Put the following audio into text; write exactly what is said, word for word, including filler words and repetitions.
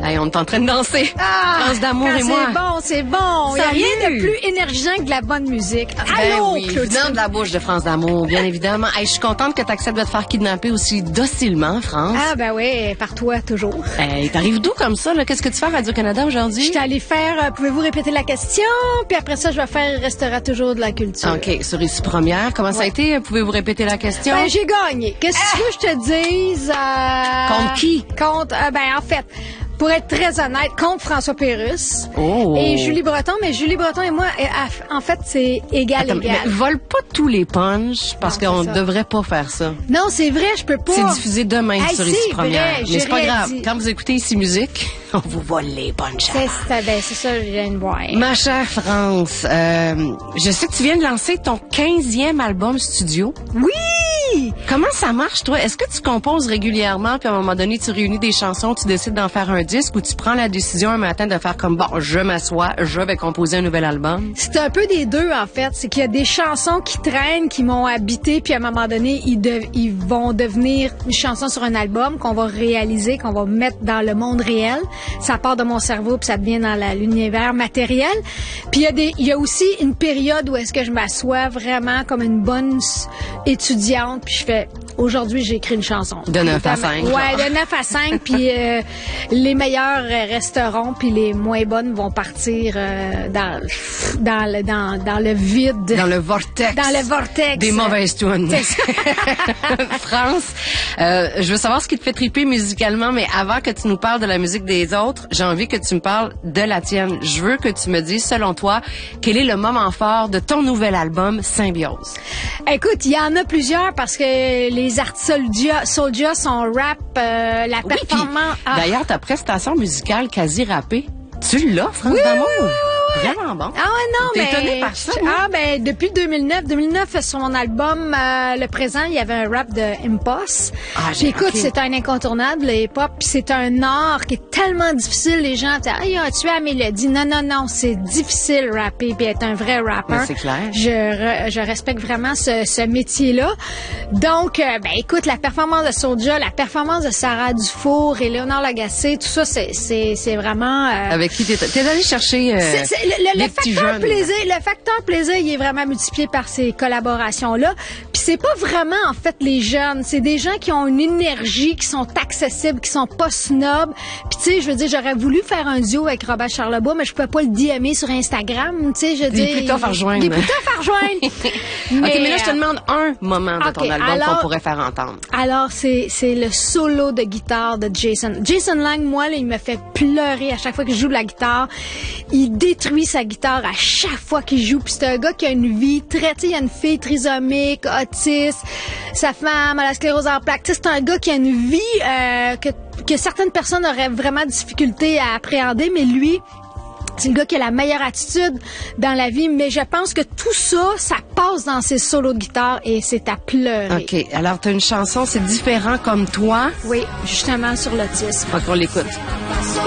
Hey, on est en train de danser. Ah, France d'amour et moi. C'est bon, c'est bon. Il n'y a rien de plus énergisant que de la bonne musique. Ben Allô, oui, Claudine. venant de la bouche de France d'amour, bien évidemment. Hey, je suis contente que tu acceptes de te faire kidnapper aussi docilement, France. Ah, ben oui, par toi, toujours. Hey, t'arrives d'où comme ça, là? Qu'est-ce que tu fais à Radio-Canada aujourd'hui? Je suis allée faire, euh, pouvez-vous répéter la question? Puis après ça, je vais faire Restera toujours de la culture. OK, sur Ici Première. Comment ça a été? Pouvez-vous répéter la question? Ben, j'ai gagné. Qu'est-ce que tu veux que je te dise? Euh... Contre qui? Contre, euh, ben, en fait, pour être très honnête, contre François Pérusse Oh. et Julie Breton. Mais Julie Breton et moi, en fait, c'est égal, Attends, égal. mais vole pas tous les punchs parce Non, qu'on c'est ça. devrait pas faire ça. Non, c'est vrai, je peux pas. C'est diffusé demain Hey, sur c'est Ici Première. vrai, Mais j'ai c'est pas rien grave. dit. Quand vous écoutez Ici Musique, on vous vole les punchs. C'est ça, ben, c'est ça, je viens de voir. Ma chère France, euh, je sais que tu viens de lancer ton quinzième album studio. Oui! Comment ça marche, toi? Est-ce que tu composes régulièrement, puis à un moment donné, tu réunis des chansons, tu décides d'en faire un disque, ou tu prends la décision un matin de faire comme, bon, je m'assois, je vais composer un nouvel album? C'est un peu des deux, en fait. C'est qu'il y a des chansons qui traînent, qui m'ont habité, puis à un moment donné, ils, de- ils vont devenir une chanson sur un album qu'on va réaliser, qu'on va mettre dans le monde réel. Ça part de mon cerveau, puis ça devient dans la- l'univers matériel. Puis il y a des, il y a aussi une période où est-ce que je m'assois vraiment comme une bonne s- étudiante, puis je fais, aujourd'hui, j'ai écrit une chanson. De neuf à cinq, Ouais, genre. de neuf à cinq, puis euh, les meilleurs euh, resteront, puis les moins bonnes vont partir euh, dans, dans, le, dans, dans le vide. Dans le vortex. Dans le vortex. Des mauvaises tunes. C'est ça. France, euh, je veux savoir ce qui te fait triper musicalement, mais avant que tu nous parles de la musique des autres, j'ai envie que tu me parles de la tienne. Je veux que tu me dises, selon toi, quel est le moment fort de ton nouvel album, Symbiose? Écoute, il y en a plusieurs parce que les artistes Soulja, Soulja sont rap, euh, la Oui, puis, performance... Ah. d'ailleurs, ta prestation musicale quasi rappée, tu l'as, France d'amour? Vraiment bon. Ah ouais, non, T'es mais... étonnée par ça, moi? Ah, ben, depuis deux mille neuf. deux mille neuf, sur mon album, euh, le présent, il y avait un rap de Impost. Ah, Puis j'ai- écoute, ok. c'est un incontournable, le hip-hop, puis c'est un art qui est tellement difficile. Les gens disent, ah, il a tué la mélodie. Non, non, non, c'est difficile rapper puis être un vrai rapper. Mais c'est clair. Je, re- je respecte vraiment ce, ce métier-là. Donc, euh, ben, écoute, la performance de Soulja, la performance de Sarah Dufour et Léonard Lagacé, tout ça, c'est, c'est, c'est vraiment... euh, Avec qui t'es, t'es allé chercher euh, c'est- c'est- le, le- les le petits facteur jeunes. plaisir, le facteur plaisir, il est vraiment multiplié par ces collaborations-là. Puis c'est pas vraiment en fait les jeunes, c'est des gens qui ont une énergie, qui sont accessibles, qui sont pas snobs. Puis tu sais, je veux dire, j'aurais voulu faire un duo avec Robert Charlebois, mais je peux pas le D M sur Instagram, tu sais, je veux Il est dire. plus tough à rejoindre. Il est plus tough à rejoindre. OK, mais là, je te demande un moment de OK, ton album alors- qu'on pourrait faire entendre. Alors, c'est, c'est le solo de guitare de Jason. Jason Lang, moi, là, il me fait pleurer à chaque fois que je joue de la guitare. Il détruit sa guitare à chaque fois qu'il joue. Puis c'est un gars qui a une vie très... Tu sais, il y a une fille trisomique, autiste, sa femme a la sclérose en plaques. Tu sais, c'est un gars qui a une vie euh, que, que certaines personnes auraient vraiment de difficulté à appréhender, mais lui... C'est le gars qui a la meilleure attitude dans la vie, mais je pense que tout ça, ça passe dans ses solos de guitare et c'est à pleurer. OK, alors t'as une chanson, c'est différent comme toi. Oui, justement sur l'autisme. Faut qu'on l'écoute.